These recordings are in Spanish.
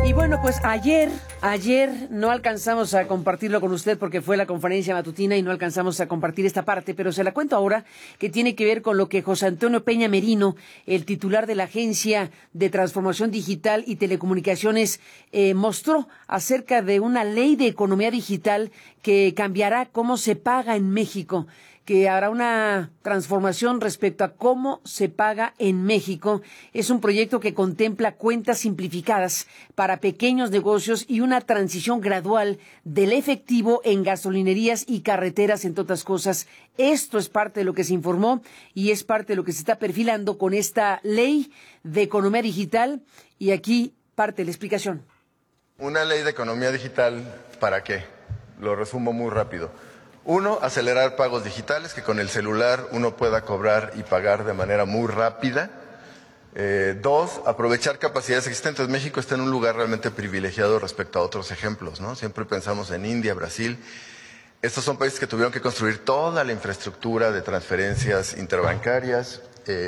Y bueno, pues ayer no alcanzamos a compartirlo con usted porque fue la conferencia matutina y no alcanzamos a compartir esta parte, pero se la cuento ahora, que tiene que ver con lo que José Antonio Peña Merino, el titular de la Agencia de Transformación Digital y Telecomunicaciones, mostró acerca de una ley de economía digital que cambiará cómo se paga en México, que habrá una transformación respecto a cómo se paga en México. Es un proyecto que contempla cuentas simplificadas para pequeños negocios y una transición gradual del efectivo en gasolinerías y carreteras, entre otras cosas. Esto es parte de lo que se informó y es parte de lo que se está perfilando con esta ley de economía digital. Y aquí parte de la explicación. Una ley de economía digital, ¿para qué? Lo resumo muy rápido. Uno, acelerar pagos digitales, que con el celular uno pueda cobrar y pagar de manera muy rápida. Dos, aprovechar capacidades existentes. México está en un lugar realmente privilegiado respecto a otros ejemplos, ¿no? Siempre pensamos en India, Brasil. Estos son países que tuvieron que construir toda la infraestructura de transferencias interbancarias.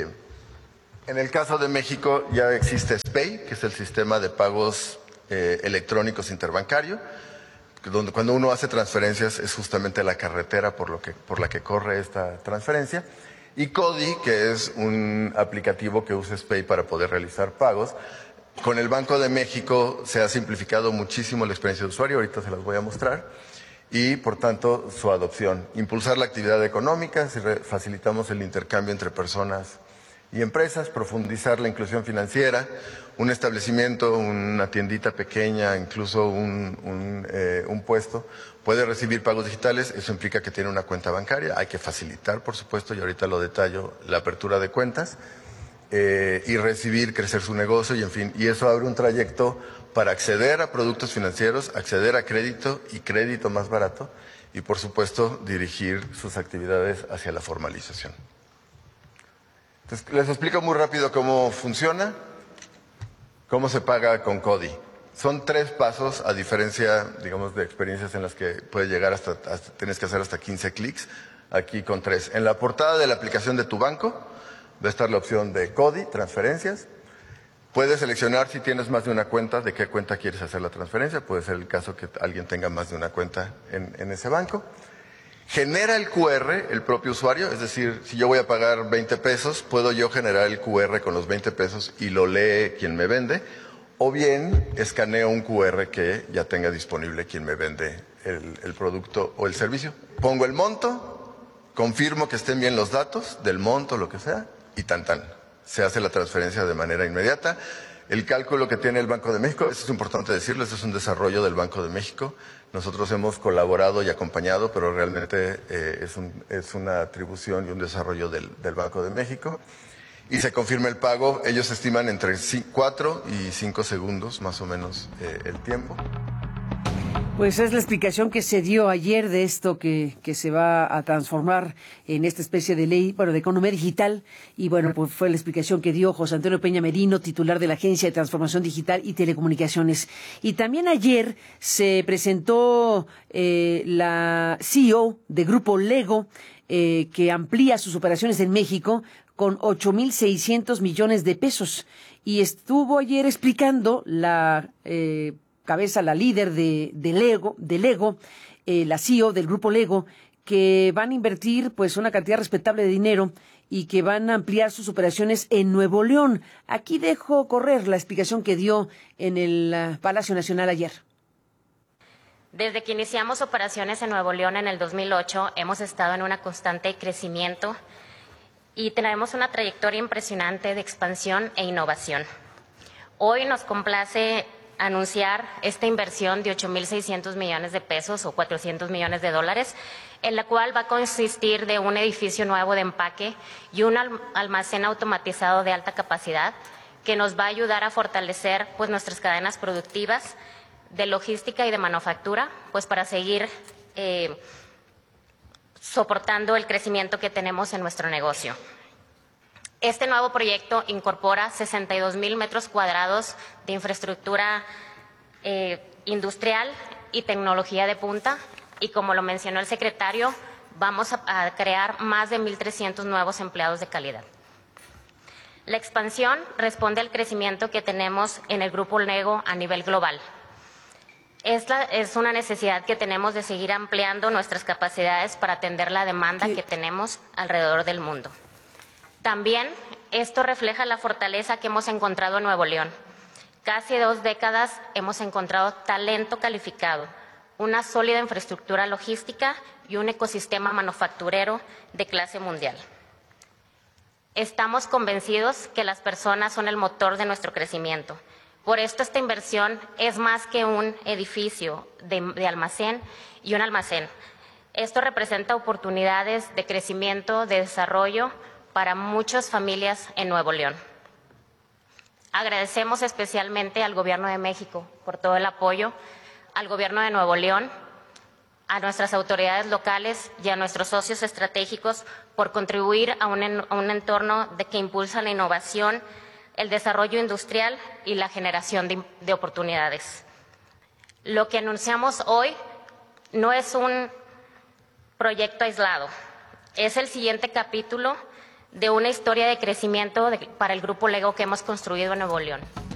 En el caso de México ya existe SPEI, que es el sistema de pagos electrónicos interbancario, donde cuando uno hace transferencias es justamente la carretera por la que corre esta transferencia, y CODI, que es un aplicativo que usa SPEI para poder realizar pagos. Con el Banco de México se ha simplificado muchísimo la experiencia de usuario, ahorita se las voy a mostrar, y por tanto su adopción. Impulsar la actividad económica, si facilitamos el intercambio entre personas y empresas, profundizar la inclusión financiera, un establecimiento, una tiendita pequeña, incluso un puesto, puede recibir pagos digitales. Eso implica que tiene una cuenta bancaria. Hay que facilitar, por supuesto, y ahorita lo detallo, la apertura de cuentas, y recibir, crecer su negocio, y en fin, y eso abre un trayecto para acceder a productos financieros, acceder a crédito y crédito más barato, y por supuesto dirigir sus actividades hacia la formalización. Entonces, les explico muy rápido cómo funciona, cómo se paga con CODI. Son 3 pasos, a diferencia, digamos, de experiencias en las que puede llegar tienes que hacer hasta 15 clics, aquí con 3. En la portada de la aplicación de tu banco va a estar la opción de CODI, transferencias. Puedes seleccionar, si tienes más de una cuenta, de qué cuenta quieres hacer la transferencia. Puede ser el caso que alguien tenga más de una cuenta en ese banco. Genera el QR el propio usuario, es decir, si yo voy a pagar 20 pesos, puedo yo generar el QR con los 20 pesos y lo lee quien me vende, o bien escaneo un QR que ya tenga disponible quien me vende el producto o el servicio. Pongo el monto, confirmo que estén bien los datos del monto, lo que sea, y tan. Se hace la transferencia de manera inmediata. El cálculo que tiene el Banco de México, eso es importante decirlo, eso es un desarrollo del Banco de México. Nosotros hemos colaborado y acompañado, pero realmente es una atribución y un desarrollo del Banco de México. Y se confirma el pago. Ellos estiman entre 4 y 5 segundos, más o menos, el tiempo. Pues es la explicación que se dio ayer de esto que se va a transformar en esta especie de ley, bueno, de economía digital. Y bueno, pues fue la explicación que dio José Antonio Peña Merino, titular de la Agencia de Transformación Digital y Telecomunicaciones. Y también ayer se presentó la CEO de Grupo Lego, que amplía sus operaciones en México con 8,600 millones de pesos. Y estuvo ayer explicando la líder de Lego, la CEO del grupo Lego, que van a invertir pues una cantidad respetable de dinero y que van a ampliar sus operaciones en Nuevo León. Aquí dejo correr la explicación que dio en el Palacio Nacional ayer. Desde que iniciamos operaciones en Nuevo León en el 2008, hemos estado en un constante crecimiento y tenemos una trayectoria impresionante de expansión e innovación. Hoy nos complace anunciar esta inversión de 8,600 millones de pesos o 400 millones de dólares, en la cual va a consistir de un edificio nuevo de empaque y un almacén automatizado de alta capacidad que nos va a ayudar a fortalecer pues nuestras cadenas productivas de logística y de manufactura, pues para seguir soportando el crecimiento que tenemos en nuestro negocio. Este nuevo proyecto incorpora 62,000 metros cuadrados de infraestructura industrial y tecnología de punta, y como lo mencionó el secretario, vamos a crear más de 1,300 nuevos empleados de calidad. La expansión responde al crecimiento que tenemos en el Grupo Lego a nivel global. Esta es una necesidad que tenemos de seguir ampliando nuestras capacidades para atender la demanda que tenemos alrededor del mundo. También esto refleja la fortaleza que hemos encontrado en Nuevo León. Casi 2 décadas hemos encontrado talento calificado, una sólida infraestructura logística y un ecosistema manufacturero de clase mundial. Estamos convencidos que las personas son el motor de nuestro crecimiento. Por esto esta inversión es más que un edificio de almacén y un almacén. Esto representa oportunidades de crecimiento, de desarrollo para muchas familias en Nuevo León. Agradecemos especialmente al Gobierno de México por todo el apoyo, al Gobierno de Nuevo León, a nuestras autoridades locales y a nuestros socios estratégicos por contribuir a un entorno que impulsa la innovación, el desarrollo industrial y la generación de oportunidades. Lo que anunciamos hoy no es un proyecto aislado, es el siguiente capítulo de una historia de crecimiento para el Grupo Lego que hemos construido en Nuevo León.